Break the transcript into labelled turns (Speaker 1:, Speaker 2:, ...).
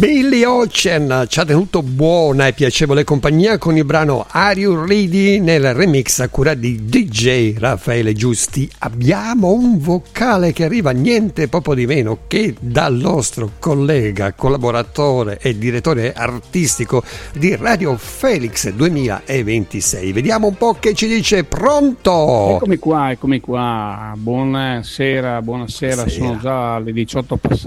Speaker 1: Billy Ocean ci ha tenuto buona e piacevole compagnia con il brano Are You Ready nel remix a cura di DJ Raffaele Giusti. Abbiamo un vocale che arriva niente poco di meno che dal nostro collega, collaboratore e direttore artistico di Radio Felix 2026. Vediamo un po' che ci dice. Pronto?
Speaker 2: Eccomi qua. Buonasera. Sono già le 18 passate.